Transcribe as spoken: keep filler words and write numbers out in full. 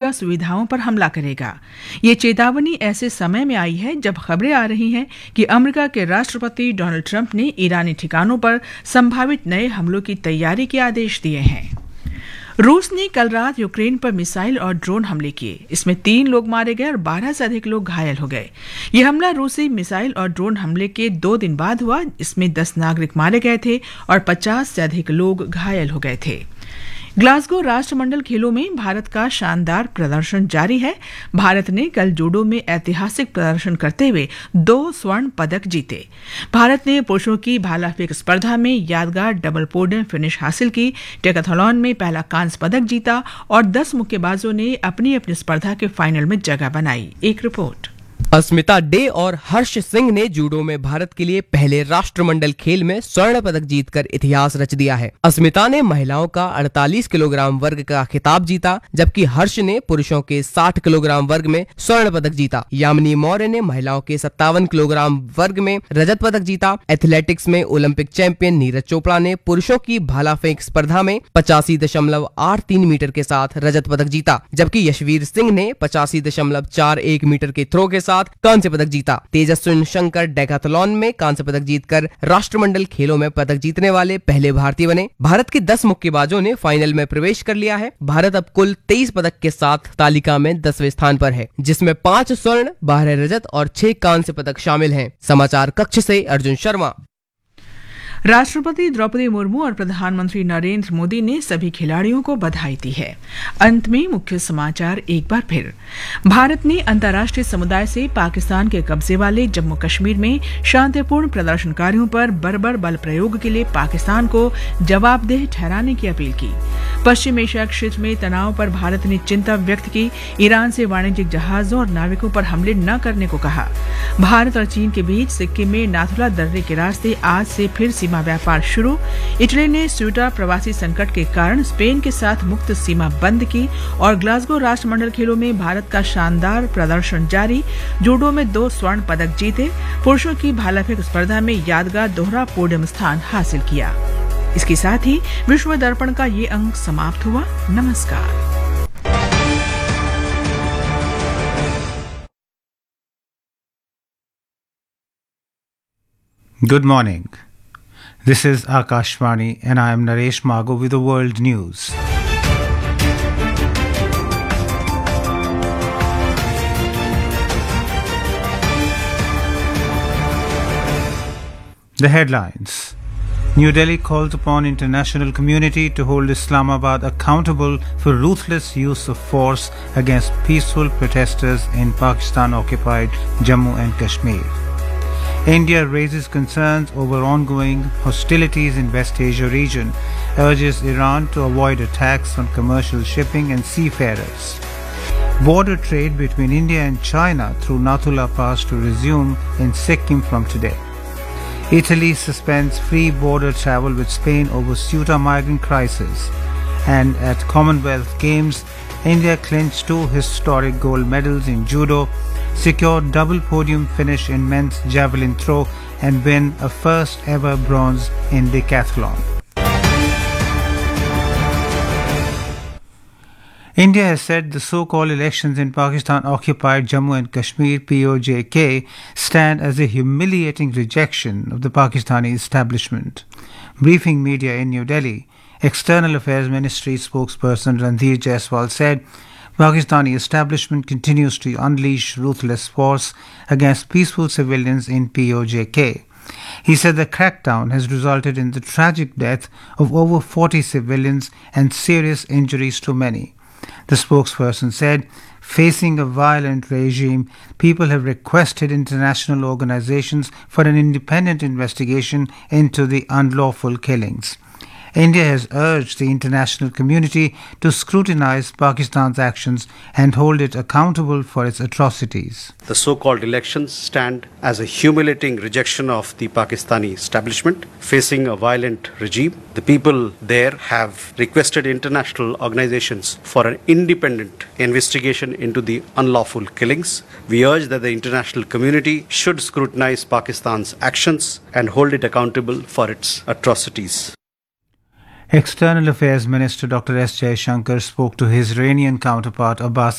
सुरक्षा सुविधाओं पर हमला करेगा। ये चेतावनी ऐसे समय में आई है जब खबरें आ रही हैं कि अमेरिका के राष्ट्रपति डोनाल्ड ट्रंप ने ईरानी ठिकानों पर संभावित नए हमलों की तैयारी के आदेश दिए हैं। रूस ने कल रात यूक्रेन पर मिसाइल और ड्रोन हमले किए। इसमें तीन लोग मारे गए और बारह से अधिक लोग घायल हो गए। यह हमला रूसी मिसाइल और ड्रोन हमले के दो दिन बाद हुआ। इसमें दस नागरिक मारे गए थे और पचास से अधिक लोग घायल हो गए थे। ग्लासगो राष्ट्रमंडल खेलों में भारत का शानदार प्रदर्शन जारी है। भारत ने कल जूडो में ऐतिहासिक प्रदर्शन करते हुए दो स्वर्ण पदक जीते। भारत ने पुरुषों की भाला फेंक स्पर्धा में यादगार डबल पोडियम फिनिश हासिल की। डेकाथलॉन में पहला कांस्य पदक जीता और दस मुक्केबाजों ने अपनी अपनी स्पर्धा के फाइनल में जगह बनाई। एक रिपोर्ट। अस्मिता डे और हर्ष सिंह ने जूडो में भारत के लिए पहले राष्ट्रमंडल खेल में स्वर्ण पदक जीतकर इतिहास रच दिया है। अस्मिता ने महिलाओं का अड़तालीस किलोग्राम वर्ग का खिताब जीता, जबकि हर्ष ने पुरुषों के साठ किलोग्राम वर्ग में स्वर्ण पदक जीता। यामिनी मौर्य ने महिलाओं के सत्तावन किलोग्राम वर्ग में रजत पदक जीता। एथलेटिक्स में ओलंपिक चैंपियन नीरज चोपड़ा ने पुरुषों की भाला फेंक स्पर्धा में पचासी दशमलव आठ तीन मीटर के साथ रजत पदक जीता, जबकि यशवीर सिंह ने पचासी दशमलव चार एक मीटर के थ्रो के साथ कांस्य पदक जीता। तेजस्विन शंकर डेकाथलॉन में कांस्य पदक जीतकर राष्ट्रमंडल खेलों में पदक जीतने वाले पहले भारतीय बने। भारत के दस मुक्केबाजों ने फाइनल में प्रवेश कर लिया है। भारत अब कुल तेईस पदक के साथ तालिका में दसवें स्थान पर है, जिसमें पांच स्वर्ण, बारह रजत और छह कांस्य पदक शामिल हैं। समाचार कक्ष से अर्जुन शर्मा। राष्ट्रपति द्रौपदी मुर्मू और प्रधानमंत्री नरेंद्र मोदी ने सभी खिलाड़ियों को बधाई दी है। अंत में मुख्य समाचार एक बार फिर। भारत ने अंतर्राष्ट्रीय समुदाय से पाकिस्तान के कब्जे वाले जम्मू कश्मीर में शांतिपूर्ण प्रदर्शनकारियों पर बर्बर बल प्रयोग के लिए पाकिस्तान को जवाबदेह ठहराने की अपील की। पश्चिम एशिया क्षेत्र में तनाव पर भारत ने चिंता व्यक्त की। ईरान से वाणिज्यिक जहाजों और नाविकों पर हमले न करने को कहा। भारत और चीन के बीच सिक्किम में नाथुला दर्रे के रास्ते आज से फिर सीमा व्यापार शुरू। इटली ने स्यूटा प्रवासी संकट के कारण स्पेन के साथ मुक्त सीमा बंद की। और ग्लासगो राष्ट्रमंडल खेलों में भारत का शानदार प्रदर्शन जारी। जूडो में दो स्वर्ण पदक जीते। पुरुषों की भाला फेंक स्पर्धा में यादगार दोहरा पोडियम स्थान हासिल किया। इसके साथ ही विश्व दर्पण का ये अंक समाप्त हुआ। नमस्कार। Good morning. This is Akashvani and I am Naresh Mago with the World News. The headlines. New Delhi calls upon international community to hold Islamabad accountable for ruthless use of force against peaceful protesters in Pakistan-occupied Jammu and Kashmir. India raises concerns over ongoing hostilities in West Asia region, urges Iran to avoid attacks on commercial shipping and seafarers. Border trade between India and China through Nathula Pass to resume in Sikkim from today. Italy suspends free border travel with Spain over Ceuta migrant crisis. And at Commonwealth Games, India clinched two historic gold medals in judo, secured double podium finish in men's javelin throw, and win a first ever bronze in decathlon. India has said the so-called elections in Pakistan-occupied Jammu and Kashmir P O J K stand as a humiliating rejection of the Pakistani establishment. Briefing media in New Delhi, External Affairs Ministry spokesperson Randhir Jaiswal said Pakistani establishment continues to unleash ruthless force against peaceful civilians in P O J K. He said the crackdown has resulted in the tragic death of over forty civilians and serious injuries to many. The spokesperson said, facing a violent regime, people have requested international organizations for an independent investigation into the unlawful killings. India has urged the international community to scrutinize Pakistan's actions and hold it accountable for its atrocities. The so-called elections stand as a humiliating rejection of the Pakistani establishment facing a violent regime. The people there have requested international organizations for an independent investigation into the unlawful killings. We urge that the international community should scrutinize Pakistan's actions and hold it accountable for its atrocities. External Affairs Minister Doctor S Jaishankar spoke to his Iranian counterpart Abbas